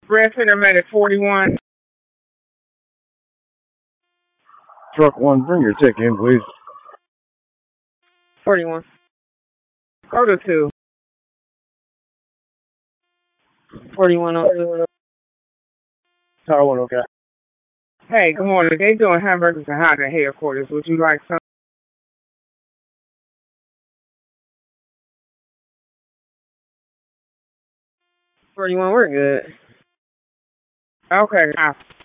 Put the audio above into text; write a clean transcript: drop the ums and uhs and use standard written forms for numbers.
Red Center Medic 41. Truck 1, bring your tick in, please. 41. Go to 2. 41 on. Tower 1, okay. Hey, good morning. They doing hamburgers and hot at headquarters. Would you like some? 41, we're good. Okay.